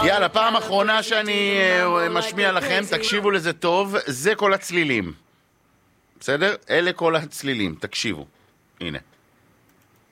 יאללה, פעם אחרונה שאני משמיע לכם, תקשיבו לזה טוב, זה כל הצלילים. בסדר? אלה כל הצלילים, תקשיבו. הנה.